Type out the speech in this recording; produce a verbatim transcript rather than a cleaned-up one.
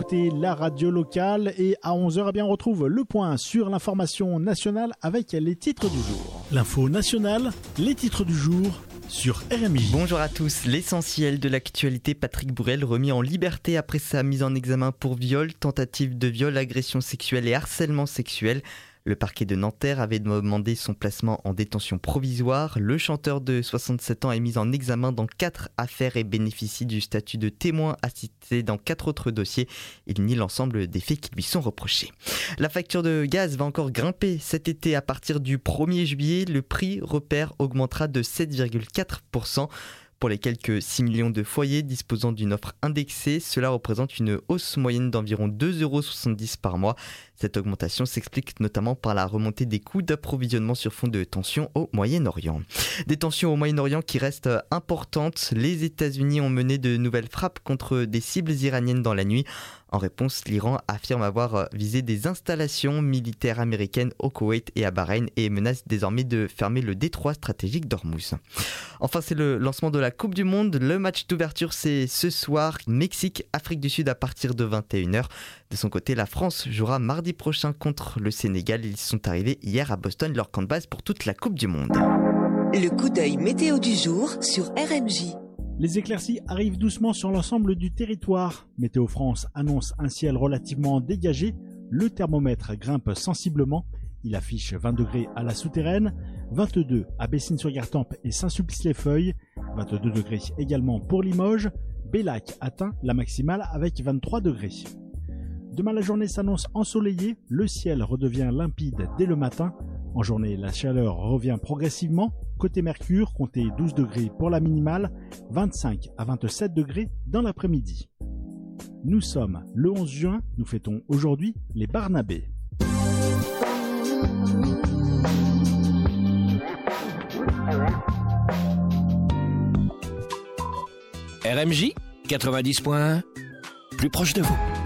écoutez la radio locale et à onze heures, eh bien, on retrouve le point sur l'information nationale avec les titres du jour. L'info nationale, les titres du jour sur R M I. Bonjour à tous, l'essentiel de l'actualité, Patrick Bourrel remis en liberté après sa mise en examen pour viol, tentative de viol, agression sexuelle et harcèlement sexuel. Le parquet de Nanterre avait demandé son placement en détention provisoire. Le chanteur de soixante-sept ans est mis en examen dans quatre affaires et bénéficie du statut de témoin assisté dans quatre autres dossiers. Il nie l'ensemble des faits qui lui sont reprochés. La facture de gaz va encore grimper cet été. À partir du premier juillet, le prix repère augmentera de sept virgule quatre pour cent. Pour les quelques six millions de foyers disposant d'une offre indexée, cela représente une hausse moyenne d'environ deux euros soixante-dix par mois. Cette augmentation s'explique notamment par la remontée des coûts d'approvisionnement sur fond de tensions au Moyen-Orient. Des tensions au Moyen-Orient qui restent importantes. Les États-Unis ont mené de nouvelles frappes contre des cibles iraniennes dans la nuit. En réponse, l'Iran affirme avoir visé des installations militaires américaines au Koweït et à Bahreïn et menace désormais de fermer le détroit stratégique d'Ormuz. Enfin, c'est le lancement de la Coupe du Monde. Le match d'ouverture, c'est ce soir. Mexique, Afrique du Sud à partir de vingt et une heures. De son côté, la France jouera mardi prochain contre le Sénégal. Ils sont arrivés hier à Boston, leur camp de base pour toute la Coupe du Monde. Le coup d'œil météo du jour sur R M J. Les éclaircies arrivent doucement sur l'ensemble du territoire. Météo France annonce un ciel relativement dégagé. Le thermomètre grimpe sensiblement. Il affiche vingt degrés à la Souterraine, vingt-deux à Bessines-sur-Gartempe et Saint-Sulpice-les-Feuilles, vingt-deux degrés également pour Limoges. Bellac atteint la maximale avec vingt-trois degrés. Demain, la journée s'annonce ensoleillée. Le ciel redevient limpide dès le matin. En journée, la chaleur revient progressivement. Côté Mercure, comptez douze degrés pour la minimale, vingt-cinq à vingt-sept degrés dans l'après-midi. Nous sommes le onze juin, nous fêtons aujourd'hui les Barnabés. R M J quatre-vingt-dix point un, plus proche de vous.